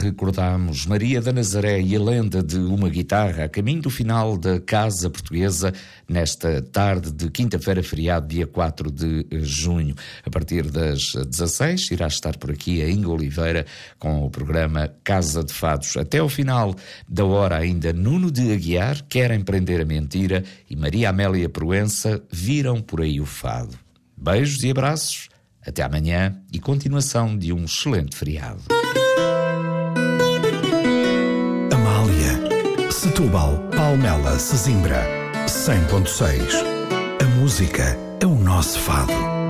recordamos Maria da Nazaré e a lenda de uma guitarra a caminho do final da Casa Portuguesa nesta tarde de quinta-feira, feriado, dia 4 de junho. A partir das 16 irá estar por aqui a Inga Oliveira com o programa Casa de Fados. Até ao final da hora ainda Nuno de Aguiar, Querem Prender a Mentira, e Maria Amélia Proença, Viram por aí o Fado. Beijos e abraços, até amanhã e continuação de um excelente feriado. Amália, Setúbal, Palmela, Sesimbra, 100.6. A música é o nosso fado.